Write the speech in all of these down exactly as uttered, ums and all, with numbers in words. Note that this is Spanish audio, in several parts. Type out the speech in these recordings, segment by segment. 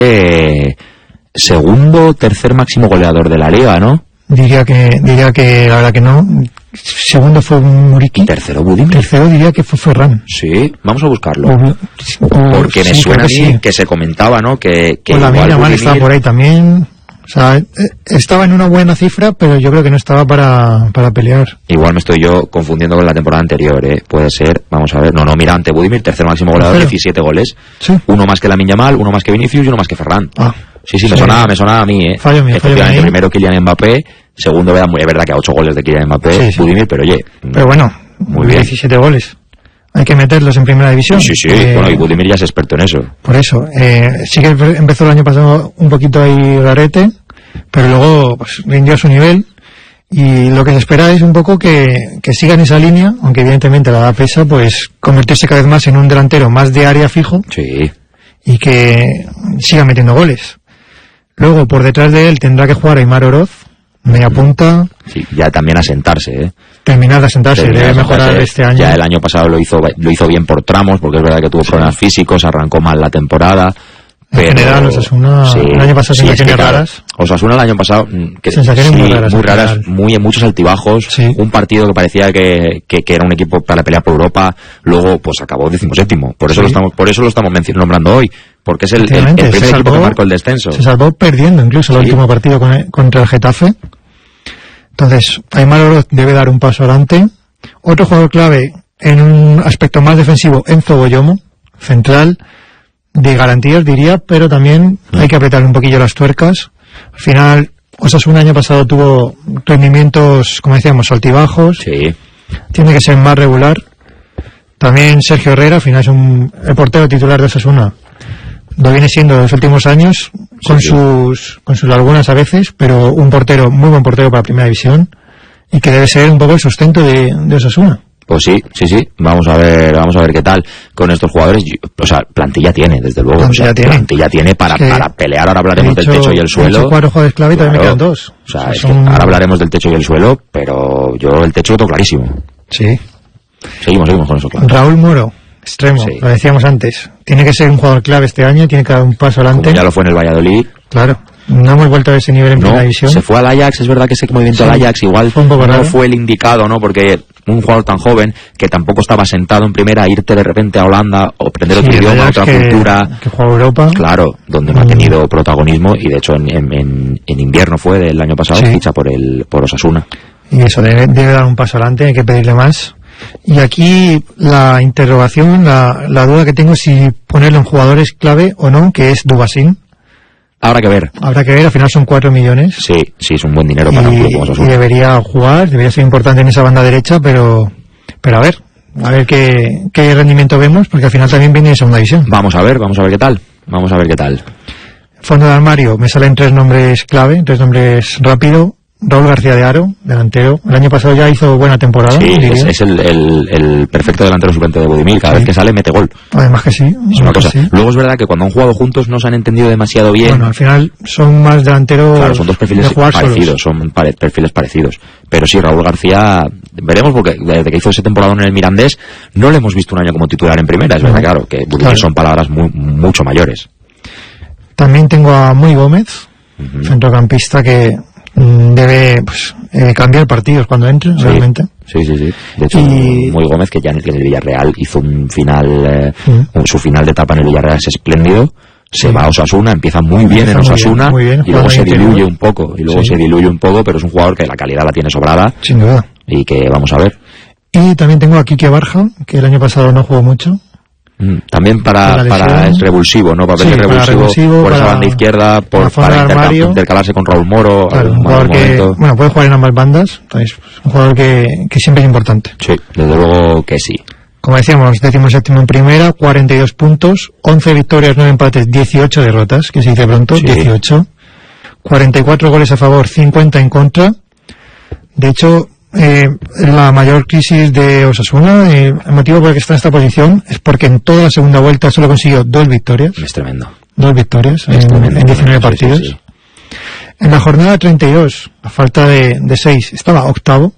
eh, segundo, tercer máximo goleador de la liga, ¿no? Diría que, diría que la verdad que no. Segundo fue Muriqui. Tercero Budimir. Tercero diría que fue Ferran. Sí, vamos a buscarlo. O, Porque sí, me suena a mí sí. que se comentaba, ¿no? Que, que pues la mía mal estaba por ahí también. O sea, estaba en una buena cifra, pero yo creo que no estaba para, para pelear. Igual me estoy yo confundiendo con la temporada anterior, ¿eh? Puede ser, vamos a ver. No, no, mira, ante Budimir, tercer máximo goleador, ¿Tercero? diecisiete goles. Sí. Uno más que Lamine Yamal, uno más que Vinicius y uno más que Ferran. Ah. Sí, sí, me Sí. sonaba, me sonaba a mí, ¿eh? Fallo mío, Efectivamente, fallo mío. primero Kylian Mbappé, segundo, es verdad que a ocho goles de Kylian Mbappé, Sí, sí. Budimir, pero oye. Pero bueno, muy bien. diecisiete goles. Hay que meterlos en primera división. Sí, sí, Eh, bueno, y Budimir ya es experto en eso. Por eso. Eh, sí que empezó el año pasado un poquito ahí rarete, pero luego pues, rindió a su nivel. Y lo que se espera es un poco que, que siga en esa línea, aunque evidentemente la da pesa, pues convertirse cada vez más en un delantero más de área fijo Sí. y que siga metiendo goles. Luego, por detrás de él tendrá que jugar Aimar Oroz, media punta, Sí, ya también a sentarse, ¿eh? terminar de asentarse, Terminar debe de mejorar sentarse. este año. Ya el año pasado lo hizo lo hizo bien por tramos, porque es verdad que tuvo problemas físicos, arrancó mal la temporada. En Pero, general, Osasuna, sí, el año pasado sí, es que, sensaciones claro, raras. Osasuna el año pasado, mm, que, Sensaciones sí, muy raras, muy en raras, general. muy en muchos altibajos, Sí. un partido que parecía que, que, que era un equipo para pelear por Europa, luego pues acabó decimoséptimo, por eso Sí. lo estamos, por eso lo estamos menci- nombrando hoy, porque es el, el, el Efectivamente, primer se equipo salvó- que marcó el descenso. Se salvó perdiendo incluso el Sí. último partido con el- contra el Getafe. Entonces, Aimar Oroz debe dar un paso adelante. Otro jugador clave en un aspecto más defensivo, Enzo Boyomo, central, de garantías diría, pero también hay que apretarle un poquillo las tuercas. Al final, Osasuna el año pasado tuvo rendimientos, como decíamos, altibajos. Sí, Tiene que ser más regular. También Sergio Herrera, al final es un, el portero titular de Osasuna. Lo viene siendo en los últimos años, con sí. sus con sus lagunas a veces, pero un portero, muy buen portero para Primera División, y que debe ser un poco el sustento de, de Osasuna. pues sí, sí, sí, vamos a ver, vamos a ver qué tal con estos jugadores. Yo- o sea, plantilla tiene, desde luego, Plantilla o sea, tiene. plantilla tiene para, Es que para pelear. Ahora hablaremos he del dicho- techo y el he suelo. dicho cuatro jugadores clave y también me quedan dos. O sea, O sea, es son- que ahora hablaremos del techo y el suelo, pero yo el techo lo tengo clarísimo. Sí. Seguimos, seguimos con eso, claro. Raúl Moro, extremo, Sí. lo decíamos antes. Tiene que ser un jugador clave este año, tiene que dar un paso Como adelante. ya lo fue en el Valladolid. Claro. No hemos vuelto a ese nivel en No, Primera División. se fue al Ajax, es verdad que ese movimiento Sí, al Ajax igual fue un poco no raro. fue el indicado, ¿no? Porque un jugador tan joven que tampoco estaba sentado en primera, irte de repente a Holanda o aprender Sí, otro el idioma, Ajax otra que, cultura, que juega Europa. claro, donde no ha Mm. tenido protagonismo, y de hecho en, en, en- en invierno fue del año pasado, Sí. ficha por el por Osasuna. Y eso, debe, debe dar un paso adelante, hay que pedirle más. Y aquí la interrogación, la, la duda que tengo es si ponerlo en jugadores clave o no, que es Dubasín. Habrá que ver. Habrá que ver, al final son cuatro millones. Sí, sí, es un buen dinero para un club como Y, y Osasuna. debería jugar, debería ser importante en esa banda derecha, pero pero a ver, a ver qué, qué rendimiento vemos, porque al final también viene en segunda división. Vamos a ver, vamos a ver qué tal. Vamos a ver qué tal. Fondo de armario, me salen tres nombres clave, tres nombres rápido. Raúl García de Aro, delantero. El año pasado ya hizo buena temporada. Sí, diría. es, es el, el, el perfecto delantero suplente de Budimir. Cada Sí. vez que sale mete gol. Además que sí. Es además una que cosa. sí. Luego es verdad que cuando han jugado juntos no se han entendido demasiado bien. Bueno, al final son más delanteros. Claro, son dos perfiles de jugar parecidos, solos. son pare- perfiles parecidos. Pero sí, Raúl García, veremos, porque desde que hizo ese temporada en el Mirandés, no le hemos visto un año como titular en primera. Es verdad, No. claro, que Budimir Claro. son palabras muy, mucho mayores. También tengo a Muy Gómez, Ujú. centrocampista que mm, debe pues, eh, cambiar partidos cuando entre, Sí. realmente. Sí, sí, sí. De hecho, Y- Muy Gómez, que ya en el Villarreal hizo un final, eh, Mm. su final de etapa en el Villarreal es espléndido. Se Sí. va a Osasuna, empieza muy bien Empieza en muy Osasuna bien, muy bien, y luego jugando se en interior. diluye un poco, y luego Sí. se diluye un poco, pero es un jugador que la calidad la tiene sobrada Sin duda. y que vamos a ver. Y también tengo a Quique Barja, que el año pasado no jugó mucho. Mm, También para, Para para lesión. es revulsivo, ¿no? Papel Sí, de para revulsivo, revulsivo, por esa para- banda izquierda, por, para fondo para de intercam- armario. intercalarse con Raúl Moro. Claro, algún un jugador que, momento. bueno, puede jugar en ambas bandas, entonces, un jugador que, que siempre es importante. Sí, desde luego que sí. Como decíamos, décimo séptimo en primera, cuarenta y dos puntos, once victorias, nueve empates, dieciocho derrotas, que se dice pronto, Sí. dieciocho. cuarenta y cuatro goles a favor, cincuenta en contra. De hecho, eh, la mayor crisis de Osasuna, eh, el motivo por el que está en esta posición es porque en toda la segunda vuelta solo consiguió dos victorias, Es tremendo. dos victorias Es en, tremendo, en diecinueve sí, partidos. sí, sí. En la jornada treinta y dos, a falta de, de seis, estaba octavo.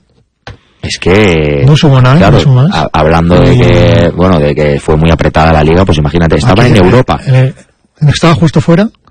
Es que No sumó nada, claro, no sumó más. a- hablando de Y- que bueno, de que fue muy apretada la liga, pues imagínate, estaba Aquí, en eh, Europa. eh, estaba justo fuera.